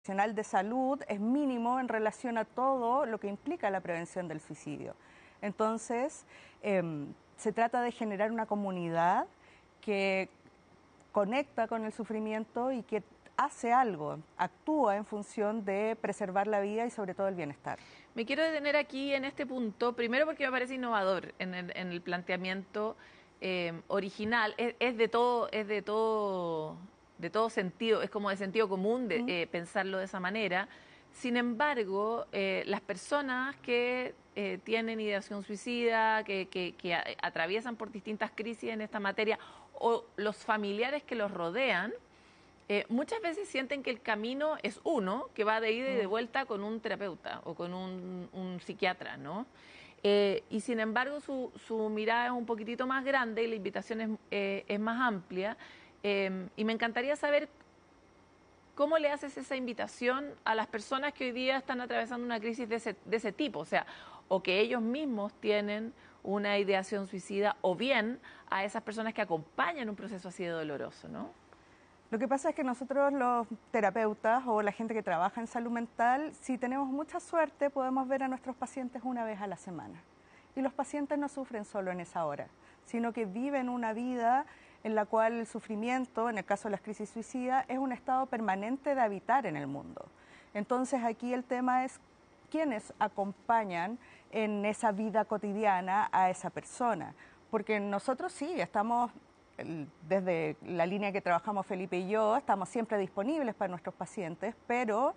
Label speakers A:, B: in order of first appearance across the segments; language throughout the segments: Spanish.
A: profesional de salud es mínimo en relación a todo lo que implica la prevención del suicidio. Entonces, se trata de generar una comunidad que conecta con el sufrimiento y que hace algo, actúa en función de preservar la vida y sobre todo el bienestar.
B: Me quiero detener aquí en este punto, primero porque me parece innovador en el planteamiento original, es de todo sentido, es como de sentido común pensarlo de esa manera. Sin embargo, las personas que tienen ideación suicida, que atraviesan por distintas crisis en esta materia, o los familiares que los rodean, muchas veces sienten que el camino es uno, que va de ida y de vuelta con un terapeuta o con un psiquiatra, ¿no? Y sin embargo su mirada es un poquitito más grande y la invitación es más amplia. Y me encantaría saber cómo le haces esa invitación a las personas que hoy día están atravesando una crisis de ese tipo, o sea, o que ellos mismos tienen una ideación suicida, o bien a esas personas que acompañan un proceso así de doloroso, ¿no?
A: Lo que pasa es que nosotros los terapeutas o la gente que trabaja en salud mental, si tenemos mucha suerte, podemos ver a nuestros pacientes una vez a la semana. Y los pacientes no sufren solo en esa hora, sino que viven una vida en la cual el sufrimiento, en el caso de las crisis suicidas, es un estado permanente de habitar en el mundo. Entonces aquí el tema es quiénes acompañan en esa vida cotidiana a esa persona. Porque nosotros sí, estamos desde la línea que trabajamos Felipe y yo, estamos siempre disponibles para nuestros pacientes, pero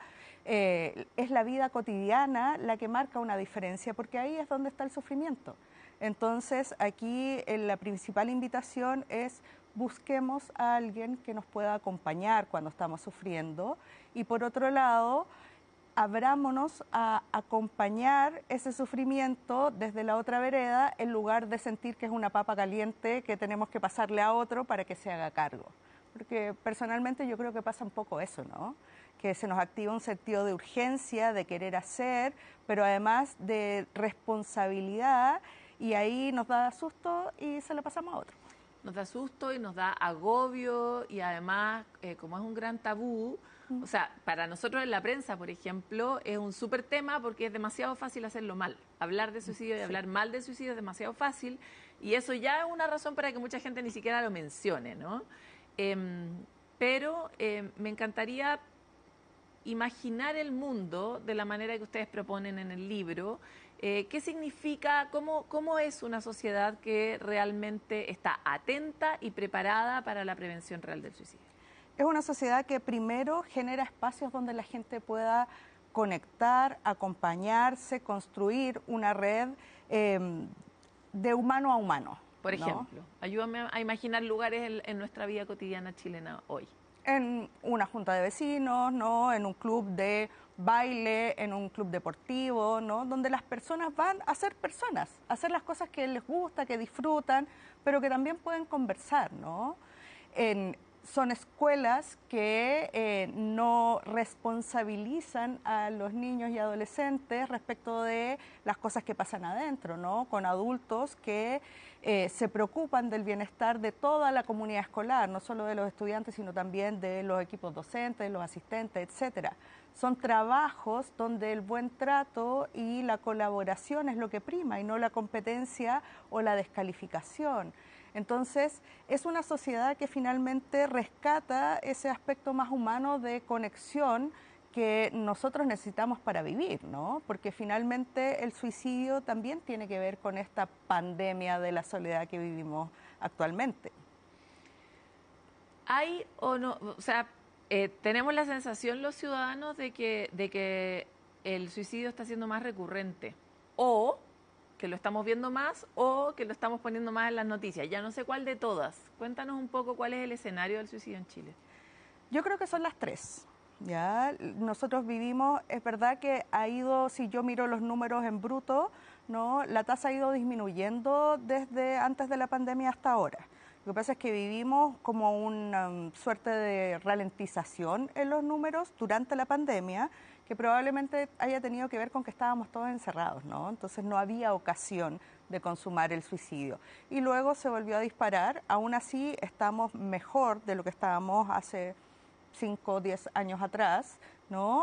A: es la vida cotidiana la que marca una diferencia, porque ahí es donde está el sufrimiento. Entonces, aquí la principal invitación es busquemos a alguien que nos pueda acompañar cuando estamos sufriendo y por otro lado, abrámonos a acompañar ese sufrimiento desde la otra vereda en lugar de sentir que es una papa caliente que tenemos que pasarle a otro para que se haga cargo. Porque personalmente yo creo que pasa un poco eso, ¿no? Que se nos activa un sentido de urgencia, de querer hacer, pero además de responsabilidad y ahí nos da susto y se lo pasamos a otro.
B: Nos da susto y nos da agobio y además, como es un gran tabú, o sea, para nosotros en la prensa, por ejemplo, es un súper tema porque es demasiado fácil hacerlo mal. Hablar de suicidio y hablar mal de suicidio es demasiado fácil y eso ya es una razón para que mucha gente ni siquiera lo mencione, ¿no? Pero me encantaría imaginar el mundo de la manera que ustedes proponen en el libro. ¿Qué significa, cómo es una sociedad que realmente está atenta y preparada para la prevención real del suicidio?
A: Es una sociedad que primero genera espacios donde la gente pueda conectar, acompañarse, construir una red de humano a humano.
B: Por ejemplo, ¿no? Ayúdame a imaginar lugares en nuestra vida cotidiana chilena hoy.
A: En una junta de vecinos, ¿no? En un club de baile, en un club deportivo, ¿no? Donde las personas van a ser personas, a hacer las cosas que les gusta, que disfrutan, pero que también pueden conversar, ¿no? Son escuelas que no responsabilizan a los niños y adolescentes respecto de las cosas que pasan adentro, ¿no? Con adultos que se preocupan del bienestar de toda la comunidad escolar, no solo de los estudiantes, sino también de los equipos docentes, los asistentes, etcétera. Son trabajos donde el buen trato y la colaboración es lo que prima y no la competencia o la descalificación. Entonces, es una sociedad que finalmente rescata ese aspecto más humano de conexión que nosotros necesitamos para vivir, ¿no? Porque finalmente el suicidio también tiene que ver con esta pandemia de la soledad que vivimos actualmente.
B: ¿Hay o no, o sea, tenemos la sensación los ciudadanos de que el suicidio está siendo más recurrente? O que lo estamos viendo más o que lo estamos poniendo más en las noticias. Ya no sé cuál de todas. Cuéntanos un poco cuál es el escenario del suicidio en Chile.
A: Yo creo que son las tres. Ya, nosotros vivimos, es verdad que ha ido, si yo miro los números en bruto, ¿no? La tasa ha ido disminuyendo desde antes de la pandemia hasta ahora. Lo que pasa es que vivimos como una suerte de ralentización en los números durante la pandemia, que probablemente haya tenido que ver con que estábamos todos encerrados, ¿no? Entonces no había ocasión de consumar el suicidio. Y luego se volvió a disparar, aún así estamos mejor de lo que estábamos hace 5 o 10 años atrás, ¿no?